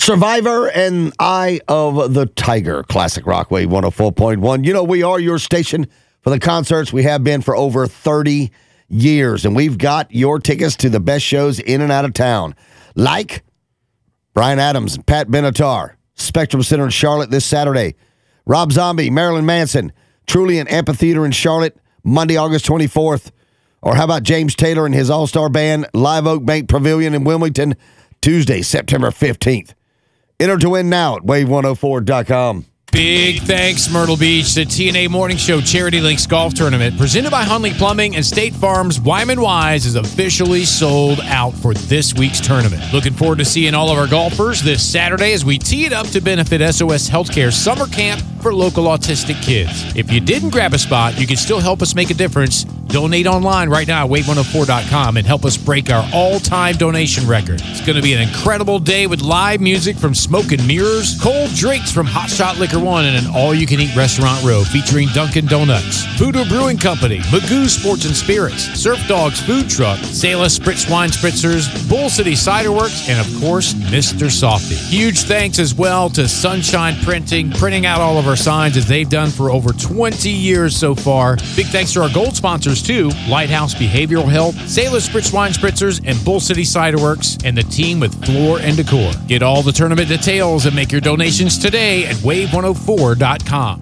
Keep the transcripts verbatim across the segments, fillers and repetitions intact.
Survivor and Eye of the Tiger, Classic Rock Wave one oh four point one. You know, we are your station for the concerts. We have been for over thirty years, and we've got your tickets to the best shows in and out of town, like Bryan Adams and Pat Benatar, Spectrum Center in Charlotte this Saturday, Rob Zombie, Marilyn Manson, Truliant Amphitheater in Charlotte, Monday, August twenty-fourth. Or how about James Taylor and his all-star band, Live Oak Bank Pavilion in Wilmington, Tuesday, September fifteenth. Enter to win now at wave one oh four dot com. Big thanks, Myrtle Beach. The T N A Morning Show Charity Links Golf Tournament, presented by Hunley Plumbing and State Farm's Wyman Wise, is officially sold out for this week's tournament. Looking forward to seeing all of our golfers this Saturday as we tee it up to benefit S O S Healthcare Summer Camp for local autistic kids. If you didn't grab a spot, you can still help us make a difference. Donate online right now at wave one oh four dot com and help us break our all-time donation record. It's going to be an incredible day with live music from Smoke and Mirrors, cold drinks from Hot Shot Liquor One, and an all-you-can-eat restaurant row featuring Dunkin' Donuts, Voodoo Brewing Company, Magoo Sports and Spirits, Surf Dogs Food Truck, Sailor Spritz Wine Spritzers, Bull City Cider Works, and of course, Mister Softy. Huge thanks as well to Sunshine Printing, printing out all of our signs as they've done for over twenty years so far. Big thanks to our gold sponsors too, Lighthouse Behavioral Health, Sailor Spritz Wine Spritzers, and Bull City Cider Works, and the team with Floor and Decor. Get all the tournament details and make your donations today at wave one oh four dot com.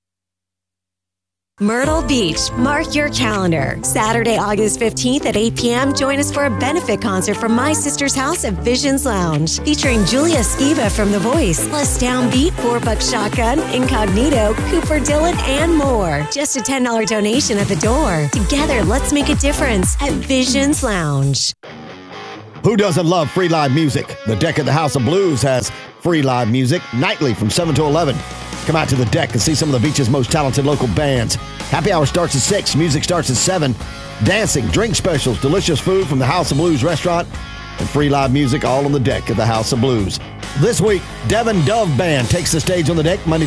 Myrtle Beach, mark your calendar. Saturday, August fifteenth at eight p.m., join us for a benefit concert from My Sister's House at Visions Lounge, featuring Julia Skiba from The Voice, plus Downbeat, Four Buck Shotgun, Incognito, Cooper Dillon, and more. Just a ten dollars donation at the door. Together, let's make a difference at Visions Lounge. Who doesn't love free live music? The Deck at the House of Blues has free live music nightly from seven to eleven. Come out to the Deck and see some of the beach's most talented local bands. Happy hour starts at six. Music starts at seven. Dancing, drink specials, delicious food from the House of Blues restaurant, and free live music all on the Deck at the House of Blues. This week, Devin Dove Band takes the stage on the deck Monday